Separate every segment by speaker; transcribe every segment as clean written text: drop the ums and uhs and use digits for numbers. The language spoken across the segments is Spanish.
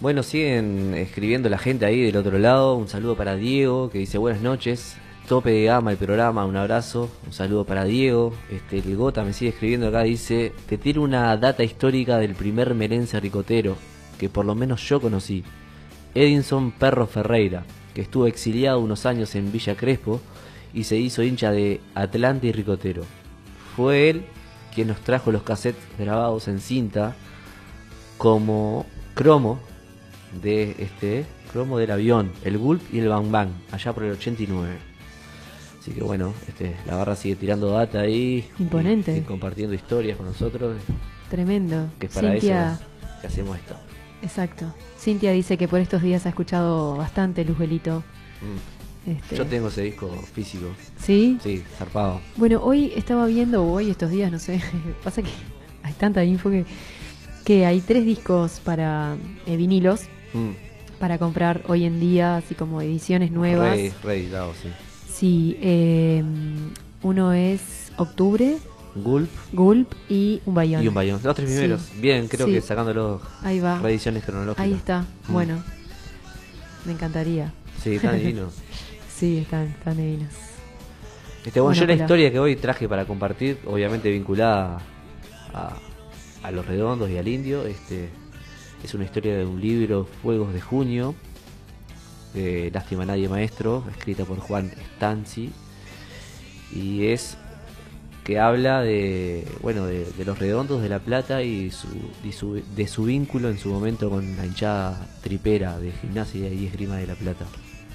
Speaker 1: Bueno, siguen escribiendo la gente ahí del otro lado. Un saludo para Diego, que dice buenas noches. Tope de gama el programa, un abrazo. Un saludo para Diego. El Gota me sigue escribiendo acá, dice: te tiro una data histórica del primer merense ricotero que por lo menos yo conocí. Edinson Perro Ferreira, que estuvo exiliado unos años en Villa Crespo y se hizo hincha de Atlante y Ricotero. Fue él quien nos trajo los cassettes grabados en cinta como cromo de cromo del avión, el Gulp y el Bang Bang, allá por el 89. Así que bueno, la barra sigue tirando data ahí.
Speaker 2: Imponente.
Speaker 1: Y compartiendo historias con nosotros.
Speaker 2: Tremendo.
Speaker 1: Que es para
Speaker 2: Cintia...
Speaker 1: eso que hacemos esto.
Speaker 2: Exacto. Cintia dice que por estos días ha escuchado bastante Luzbelito.
Speaker 1: Yo tengo ese disco físico.
Speaker 2: ¿Sí?
Speaker 1: Sí, zarpado.
Speaker 2: Bueno, hoy estaba viendo, estos días, no sé, pasa que hay tanta info que hay 3 discos para vinilos para comprar hoy en día, así como ediciones nuevas.
Speaker 1: Reeditado, sí.
Speaker 2: Sí, uno es Octubre, Gulp y Un Bayón.
Speaker 1: Y Un Bayón, los 3 primeros. Sí. Bien, creo que sacándolo.
Speaker 2: Ahí va.
Speaker 1: Reediciones cronológicas.
Speaker 2: Ahí está, bueno, me encantaría.
Speaker 1: Sí, están divinos.
Speaker 2: Sí, están divinos.
Speaker 1: Bueno, yo la historia que hoy traje para compartir, obviamente vinculada a Los Redondos y al Indio, es una historia de un libro, Fuegos de Junio, de Lástima Nadie Maestro, escrita por Juan Stanzi, y es que habla de Los Redondos de La Plata y de su vínculo en su momento con la hinchada tripera de Gimnasia y Esgrima de La Plata.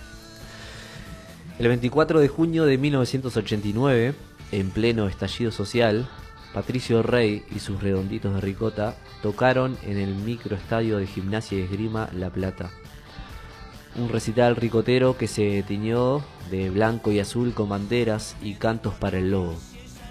Speaker 1: El 24 de junio de 1989, en pleno estallido social, Patricio Rey y sus Redonditos de Ricota tocaron en el microestadio de Gimnasia y Esgrima La Plata. Un recital ricotero que se tiñó de blanco y azul con banderas y cantos para el lobo.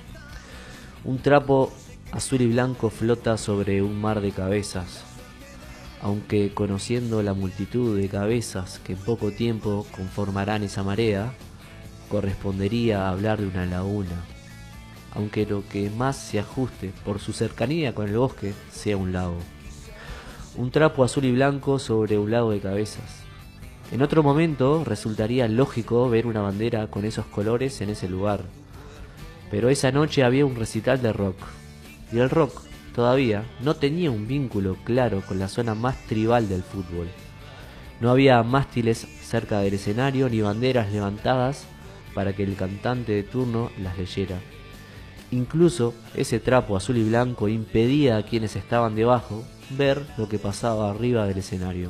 Speaker 1: Un trapo azul y blanco flota sobre un mar de cabezas, aunque conociendo la multitud de cabezas que en poco tiempo conformarán esa marea, correspondería hablar de una laguna, aunque lo que más se ajuste por su cercanía con el bosque sea un lago. Un trapo azul y blanco sobre un lago de cabezas. En otro momento resultaría lógico ver una bandera con esos colores en ese lugar, pero esa noche había un recital de rock, y el rock todavía no tenía un vínculo claro con la zona más tribal del fútbol. No había mástiles cerca del escenario ni banderas levantadas para que el cantante de turno las leyera. Incluso ese trapo azul y blanco impedía a quienes estaban debajo ver lo que pasaba arriba del escenario.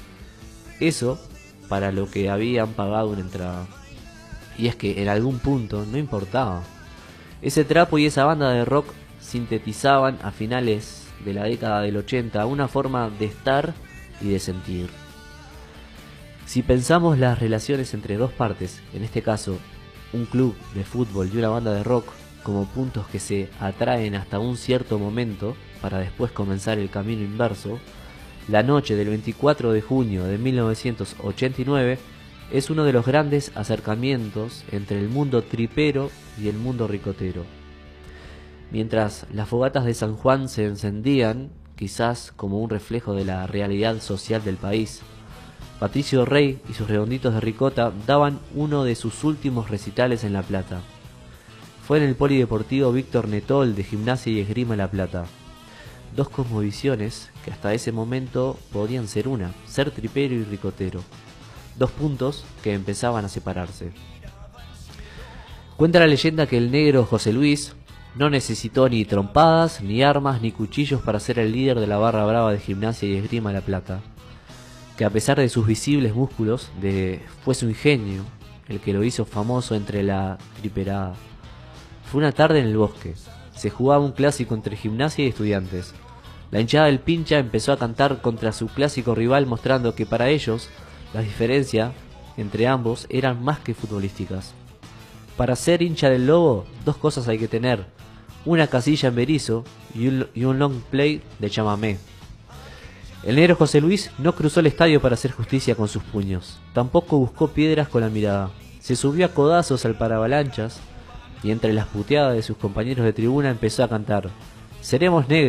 Speaker 1: Eso para lo que habían pagado una entrada. Y es que en algún punto no importaba. Ese trapo y esa banda de rock sintetizaban a finales de la década del 80 una forma de estar y de sentir. Si pensamos las relaciones entre dos partes, en este caso un club de fútbol y una banda de rock, como puntos que se atraen hasta un cierto momento para después comenzar el camino inverso, la noche del 24 de junio de 1989 es uno de los grandes acercamientos entre el mundo tripero y el mundo ricotero. Mientras las fogatas de San Juan se encendían, quizás como un reflejo de la realidad social del país, Patricio Rey y sus Redonditos de Ricota daban uno de sus últimos recitales en La Plata. Fue en el Polideportivo Víctor Netol de Gimnasia y Esgrima La Plata. Dos cosmovisiones que hasta ese momento podían ser una, ser tripero y ricotero. Dos puntos que empezaban a separarse. Cuenta la leyenda que el negro José Luis no necesitó ni trompadas, ni armas, ni cuchillos para ser el líder de la barra brava de Gimnasia y Esgrima La Plata. Que a pesar de sus visibles músculos, fue su ingenio el que lo hizo famoso entre la triperada. Fue una tarde en el bosque. Se jugaba un clásico entre Gimnasia y Estudiantes. La hinchada del Pincha empezó a cantar contra su clásico rival, mostrando que para ellos las diferencias entre ambos eran más que futbolísticas. Para ser hincha del Lobo, dos cosas hay que tener: una casilla en Berizo y un long play de chamamé. El negro José Luis no cruzó el estadio para hacer justicia con sus puños. Tampoco buscó piedras con la mirada. Se subió a codazos al paravalanchas y entre las puteadas de sus compañeros de tribuna empezó a cantar: seremos negros.